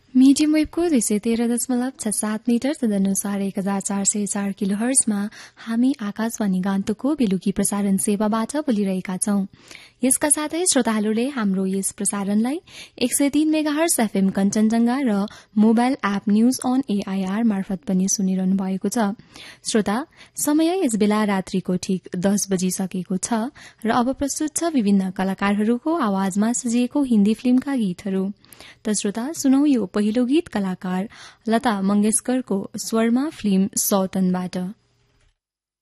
Medium Webco 213.67 metre तदनुसार 1404 किलोहर्जमा हामी आकाशवाणी गान्तोकको बेलुकी प्रसारण सेवाबाट बोलिरहेका छौं। यसका साथै श्रोताहरूले हाम्रो यस प्रसारणलाई 103 मेगाहर्ज एफएम कञ्चनजंघा र mobile app news on AIR मार्फत पनि सुनिरहनु भएको छ। श्रोता, समय यस बेला रात्रिको ठीक 10 बजिसकेको छ र अब प्रस्तुत छ विभिन्न कलाकारहरूको आवाजमा सजिएको हिन्दी फिल्मका गीतहरू। त श्रोता, सुनौ यो पहिलो गीत कलाकार लता मंगेशकरको स्वरमा फिल्म सौतनबाट।